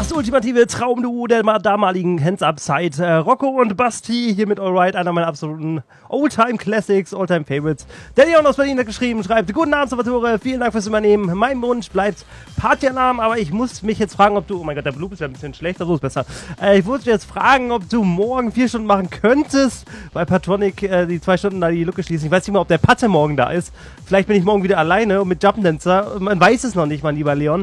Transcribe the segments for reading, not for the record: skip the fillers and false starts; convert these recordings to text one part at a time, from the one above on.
Das ultimative Traumduo der damaligen Hands-Up-Zeit. Rocco und Basti hier mit Alright, einer meiner absoluten Oldtime-Classics, Oldtime-Favorites. Der Leon aus Berlin hat geschrieben, schreibt: Guten Abend, Salvatore, vielen Dank fürs Übernehmen. Mein Wunsch bleibt Patja-Namen, aber ich muss mich jetzt fragen, ob du, oh mein Gott, der Blue ist ja ein bisschen schlechter, so ist besser. Ich muss dich jetzt fragen, ob du morgen 4 Stunden machen könntest, weil Patronic die 2 Stunden da die Lücke schließen. Ich weiß nicht mal, ob der Patte morgen da ist. Vielleicht bin ich morgen wieder alleine und mit Jumpdancer. Man weiß es noch nicht, mein lieber Leon.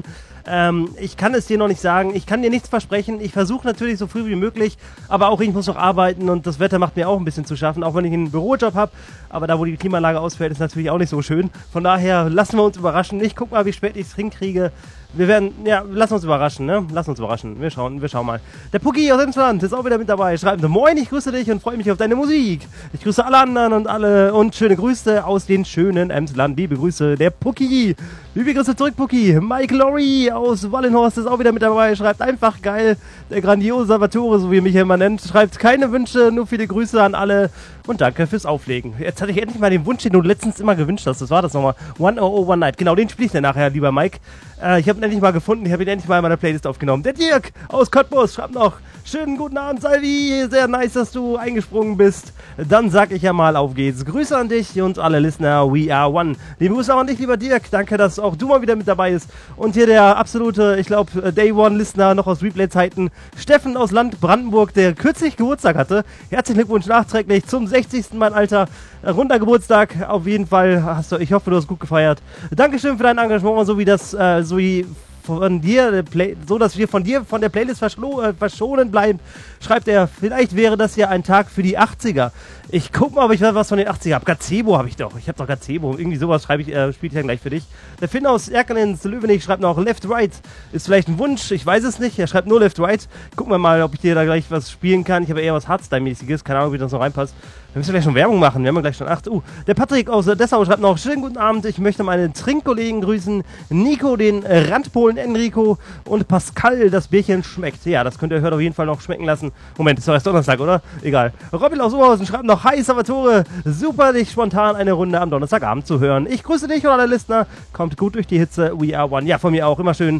Ich kann es dir noch nicht sagen, ich kann dir nichts versprechen, ich versuche natürlich so früh wie möglich, aber auch ich muss noch arbeiten und das Wetter macht mir auch ein bisschen zu schaffen, auch wenn ich einen Bürojob habe, aber da wo die Klimaanlage ausfällt, ist natürlich auch nicht so schön, von daher lassen wir uns überraschen, ich guck mal, wie spät ich es hinkriege. Wir werden, ja, lass uns überraschen, ne? Lass uns überraschen. Wir schauen mal. Der Pucki aus Emsland ist auch wieder mit dabei. Schreibt: Moin, ich grüße dich und freue mich auf deine Musik. Ich grüße alle anderen und schöne Grüße aus den schönen Emsland. Liebe Grüße, der Pucki. Liebe Grüße zurück, Pucki. Mike Lorry aus Wallenhorst ist auch wieder mit dabei. Schreibt: einfach geil. Der grandiose Salvatore, so wie er mich immer nennt. Schreibt: keine Wünsche, nur viele Grüße an alle und danke fürs Auflegen. Jetzt hatte ich endlich mal den Wunsch, den du letztens immer gewünscht hast. Das war das nochmal. 100 Night. Genau, den spiele ich dann nachher, lieber Mike. Ich habe ihn endlich mal gefunden, ich habe ihn endlich mal in meiner Playlist aufgenommen. Der Dirk aus Cottbus schreibt noch: schönen guten Abend, Salvi, sehr nice, dass du eingesprungen bist. Dann sag ich ja mal, auf geht's. Grüße an dich und alle Listener, we are one. Liebe Grüße auch an dich, lieber Dirk, danke, dass auch du mal wieder mit dabei bist. Und hier der absolute, ich glaube, Day One Listener, noch aus Replay-Zeiten, Steffen aus Land Brandenburg, der kürzlich Geburtstag hatte. Herzlichen Glückwunsch nachträglich zum 60. mein Alter. Runder Geburtstag, auf jeden Fall. Ich hoffe, du hast gut gefeiert. Dankeschön für dein Engagement, so wie von dir, so dass wir von dir von der Playlist verschonen bleiben, schreibt er: vielleicht wäre das ja ein Tag für die 80er. Ich guck mal, ob ich was von den 80er habe. Gazebo habe ich doch. Ich habe doch Gazebo. Irgendwie sowas spiele ich dann gleich für dich. Der Finn aus Erkenens Löwenich schreibt noch: Left Right ist vielleicht ein Wunsch. Ich weiß es nicht. Er schreibt nur Left Right. Gucken wir mal, ob ich dir da gleich was spielen kann. Ich habe eher was Hardstyle-mäßiges. Keine Ahnung, wie das noch reinpasst. Wir müssen gleich schon Werbung machen. Wir haben ja gleich schon 8. Der Patrick aus Dessau schreibt noch: schönen guten Abend. Ich möchte meine Trinkkollegen grüßen. Nico, den Randpolen Enrico und Pascal, das Bierchen schmeckt. Ja, das könnt ihr heute auf jeden Fall noch schmecken lassen. Moment, ist doch erst Donnerstag, oder? Egal. Robin aus Oberhausen schreibt noch: hi Salvatore, super, dich spontan eine Runde am Donnerstagabend zu hören. Ich grüße dich und alle Listener. Kommt gut durch die Hitze. We are one. Ja, von mir auch. Immer schön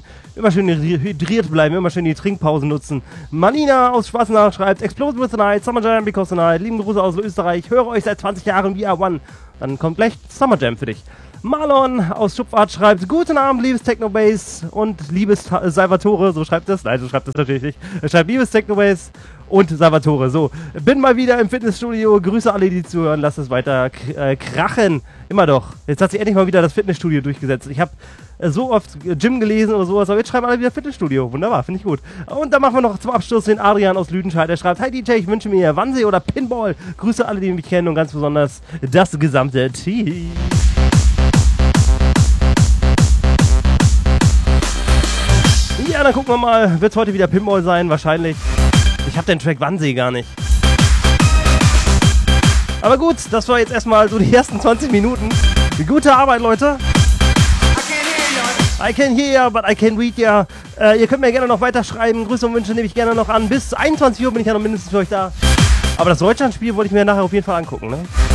hydriert bleiben, immer schön die Trinkpausen nutzen. Manina aus Schwarzenach schreibt: Explode with the Night, Summer Jam because the Night. Lieben Grüße aus Österreich. Ich höre euch seit 20 Jahren. We are one. Dann kommt gleich Summer Jam für dich. Marlon aus Schupfart schreibt: guten Abend, liebes Technobase und liebes Salvatore. So schreibt es. Nein, so schreibt es natürlich nicht. Er schreibt: liebes Technobase und Salvatore. So, bin mal wieder im Fitnessstudio. Grüße alle, die zuhören. Lasst es weiter krachen. Immer doch. Jetzt hat sich endlich mal wieder das Fitnessstudio durchgesetzt. Ich habe so oft Gym gelesen oder sowas, aber jetzt schreiben alle wieder Fitnessstudio. Wunderbar, finde ich gut. Und dann machen wir noch zum Abschluss den Adrian aus Lüdenscheid. Der schreibt: hi DJ, ich wünsche mir Wannsee oder Pinball. Grüße alle, die mich kennen und ganz besonders das gesamte Team. Ja, dann gucken wir mal. Wird es heute wieder Pinball sein? Wahrscheinlich. Ich habe den Track Wannsee gar nicht. Aber gut, das war jetzt erstmal so die ersten 20 Minuten. Gute Arbeit, Leute. I can hear ya, but I can read ya. Ihr könnt mir gerne noch weiterschreiben. Grüße und Wünsche nehme ich gerne noch an. Bis 21 Uhr bin ich ja noch mindestens für euch da. Aber das Deutschlandspiel wollte ich mir nachher auf jeden Fall angucken, ne?